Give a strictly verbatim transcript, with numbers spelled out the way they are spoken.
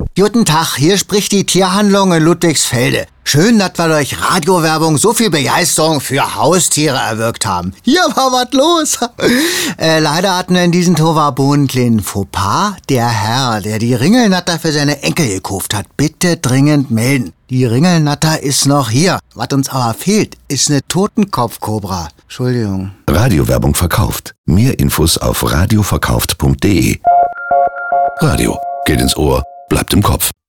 Guten Tag, hier spricht die Tierhandlung in Ludwigsfelde. Schön, dass wir durch Radiowerbung so viel Begeisterung für Haustiere erwirkt haben. Hier war was los. äh, leider hatten wir in diesem Tohuwabohu einen kleinen Fauxpas. Der Herr, der die Ringelnatter für seine Enkel gekauft hat, bitte dringend melden. Die Ringelnatter ist noch hier. Was uns aber fehlt, ist eine Totenkopfkobra. Entschuldigung. Radiowerbung verkauft. Mehr Infos auf radioverkauft punkt de. Radio geht ins Ohr, bleibt im Kopf.